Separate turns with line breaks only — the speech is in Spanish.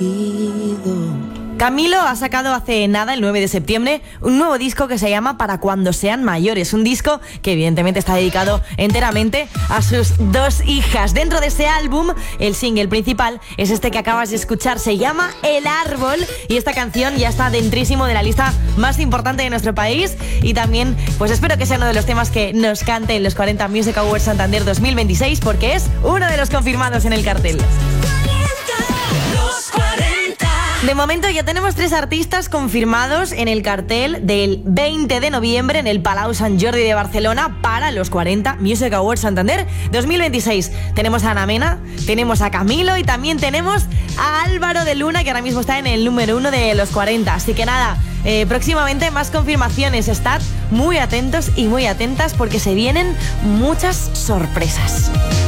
Camilo ha sacado hace nada, el 9 de septiembre, un nuevo disco que se llama Para cuando sean mayores. Un disco que evidentemente está dedicado enteramente a sus dos hijas. Dentro de ese álbum, el single principal es este que acabas de escuchar. Se llama El Árbol y esta canción ya está dentrísimo de la lista más importante de nuestro país. Y también, pues espero que sea uno de los temas que nos cante en los 40 Music Awards Santander 2026, porque es uno de los confirmados en el cartel. De momento ya tenemos 3 artistas confirmados en el cartel del 20 de noviembre en el Palau Sant Jordi de Barcelona para los 40 Music Awards Santander 2026. Tenemos a Ana Mena, tenemos a Camilo y también tenemos a Álvaro de Luna, que ahora mismo está en el número 1 de los 40. Así que nada, próximamente más confirmaciones. Estad muy atentos y muy atentas porque se vienen muchas sorpresas.